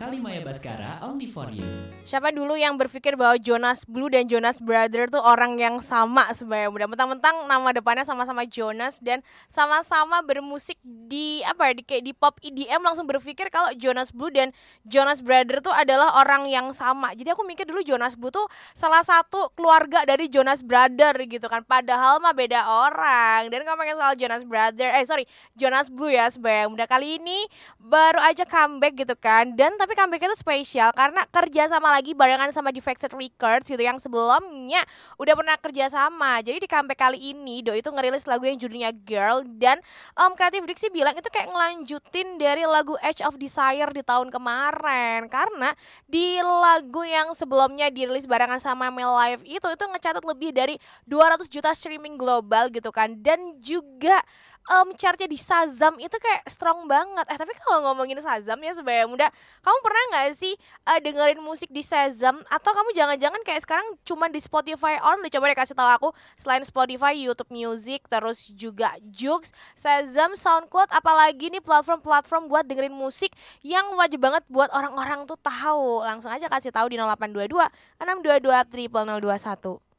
Kalimaya Baskara only for you. Siapa dulu yang berpikir bahwa Jonas Blue dan Jonas Brother tuh orang yang sama sebenarnya. Mudah mentang-mentang nama depannya sama-sama Jonas dan sama-sama bermusik di kayak di pop EDM, langsung berpikir kalau Jonas Blue dan Jonas Brother tuh adalah orang yang sama. Jadi aku mikir dulu Jonas Blue tuh salah satu keluarga dari Jonas Brother gitu kan. Padahal mah beda orang. Dan ngomongin soal Jonas Blue ya sebenarnya. Mudah kali ini baru aja comeback gitu kan. Dan tapi comebacknya tuh spesial karena kerja sama lagi barengan sama Defected Records gitu, yang sebelumnya udah pernah kerja sama. Jadi di comeback kali ini Doi itu ngerilis lagu yang judulnya Girl. Dan Creative Diksi bilang itu kayak ngelanjutin dari lagu Edge of Desire di tahun kemarin. Karena di lagu yang sebelumnya dirilis barengan sama Mel Live itu ngecatat lebih dari 200 juta streaming global gitu kan. Dan juga chartnya di Shazam itu kayak strong banget. Tapi kalau ngomongin Shazam ya sebenarnya muda, kamu pernah nggak sih dengerin musik di Shazam? Atau kamu jangan-jangan kayak sekarang cuma di Spotify only? Coba deh kasih tahu aku. Selain Spotify, YouTube Music, terus juga Joox, Shazam, SoundCloud, apalagi nih platform-platform buat dengerin musik yang wajib banget buat orang-orang tuh tahu. Langsung aja kasih tahu di 0822 622 0021.